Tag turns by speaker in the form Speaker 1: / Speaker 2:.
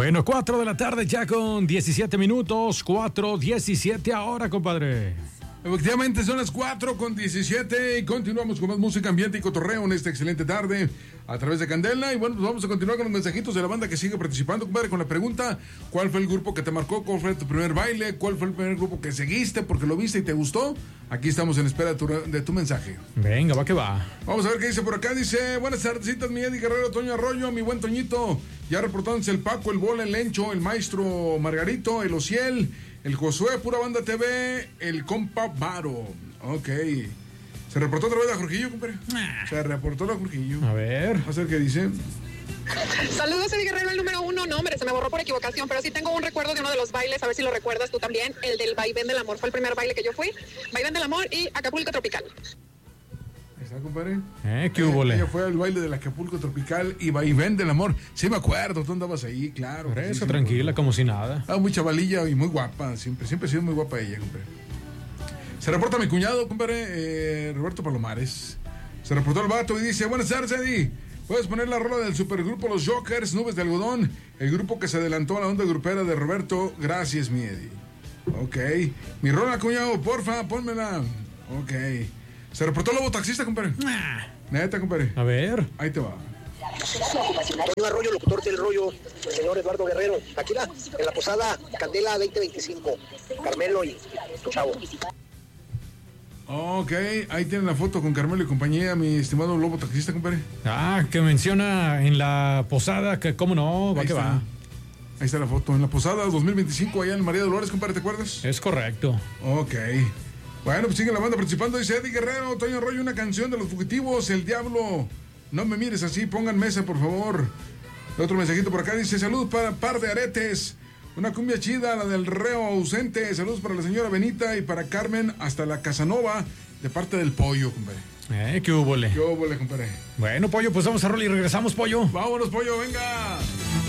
Speaker 1: Bueno, 4 de la tarde ya con 17 minutos, 4:17 ahora, compadre.
Speaker 2: Efectivamente, son las 4:17 y continuamos con más música, ambiente y cotorreo en esta excelente tarde a través de Candela. Y bueno, pues vamos a continuar con los mensajitos de la banda que sigue participando, compadre, con la pregunta: ¿cuál fue el grupo que te marcó? ¿Cuál fue tu primer baile? ¿Cuál fue el primer grupo que seguiste porque lo viste y te gustó? Aquí estamos en espera de tu mensaje.
Speaker 1: Venga, va que va.
Speaker 2: Vamos a ver qué dice por acá. Dice: buenas tardecitas, mi Eddie Guerrero, Toño Arroyo, mi buen Toñito. Ya reportándose el Paco, el Bola, el Lencho, el Maestro Margarito, el Ociel, el Josué, Pura Banda TV, el compa Varo. Ok. ¿Se reportó otra vez a Jorgillo, compadre? Se reportó a Jorgillo.
Speaker 1: A ver.
Speaker 2: A ver qué dice.
Speaker 3: Saludos, Eddie Guerrero, el número 1. No, hombre, se me borró por equivocación, pero sí tengo un recuerdo de uno de los bailes, a ver si lo recuerdas tú también. El del Vaivén del Amor, fue el primer baile que yo fui. Vaivén del Amor y Acapulco Tropical.
Speaker 2: Ahí está, compadre.
Speaker 1: ¿Qué hubo,
Speaker 2: Ella fue al baile del Acapulco Tropical y Vaivén del Amor. Sí me acuerdo, tú andabas ahí, claro.
Speaker 1: Por eso,
Speaker 2: sí,
Speaker 1: tranquila, como si nada.
Speaker 2: Muy chavalilla y muy guapa, siempre ha sido muy guapa ella, compadre. Se reporta mi cuñado, compadre, Roberto Palomares. Se reportó el vato y dice: buenas tardes, Eddie. ¿Puedes poner la rola del supergrupo Los Jokers, Nubes de Algodón? El grupo que se adelantó a la onda grupera de Roberto. Gracias, mi Eddie. Ok. Mi rola, cuñado, porfa, pónmela. Ok. Se reportó el lobo taxista, compadre. Neta, compadre.
Speaker 1: A ver.
Speaker 2: Ahí te va.
Speaker 4: Toño Arroyo, locutor del rollo, el señor Eduardo Guerrero. Aquí en la posada Candela 2025. Carmelo y tu chavo.
Speaker 2: Ok, ahí tienen la foto con Carmelo y compañía, mi estimado lobo taxista, compadre.
Speaker 1: Que menciona en la posada, que cómo no, va
Speaker 2: Ahí
Speaker 1: que
Speaker 2: está.
Speaker 1: va.
Speaker 2: Ahí está la foto, en la posada 2025, allá en María Dolores, compadre, ¿te acuerdas?
Speaker 1: Es correcto.
Speaker 2: Ok. Bueno, pues sigue la banda participando. Dice Eddie Guerrero, Toño Arroyo, una canción de Los Fugitivos, El Diablo. No me mires así, pongan mesa, por favor. Otro mensajito por acá, dice: saludos para Par de Aretes. Una cumbia chida, la del reo ausente. Saludos para la señora Benita y para Carmen hasta la Casanova, de parte del Pollo, compadre.
Speaker 1: ¿Qué hubo, le?
Speaker 2: ¿Qué hubo, compadre?
Speaker 1: Bueno, Pollo, pues vamos a rolar y regresamos, Pollo.
Speaker 2: Vámonos, Pollo, venga.